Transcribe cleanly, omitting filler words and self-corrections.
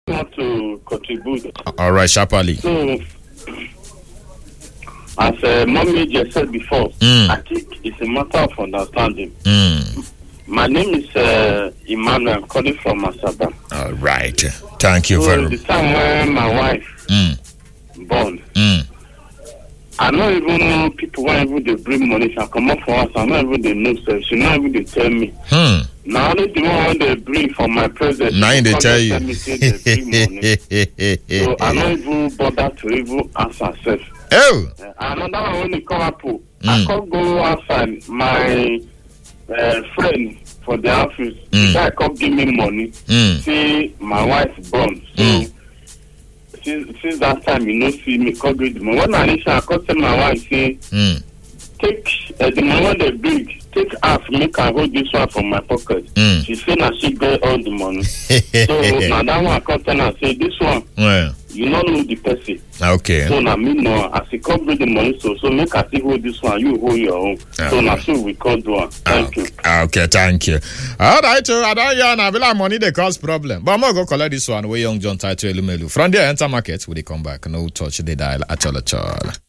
want to contribute. All right, sharply. So, as Mommy just said before, I think it's a matter of understanding. My name is Emmanuel. I'm calling from Asaba. All right. Thank you very much. The time when my wife born, I don't even know people when they bring money. She come up for us. I don't even they know. So she not even they tell me. Now only the one when they bring for my present. Now they tell you. Me say they bring money. So I don't even bother to even ask herself. Oh. Another one when they come up, I can't go outside. My friend for the office, the guy come give me money. See my wife born. So since that time, you know, see me come with the money. When I come tell my wife, say, take the money they bring, take half, make I hold this one from my pocket. She say now she get all the money. So now that one I come tell her, say this one, you don't know the person. Okay. So now me know, as he come bring the money, so make I see hold this one, you hold your own. So now so we can't do it. Thank you. Okay, thank you. All right, I don't hear now. Like money they cause problem, but I'm gonna go collect this one. We young John Title Elumelu from there enter market. Will they come back? No touch the dial at all.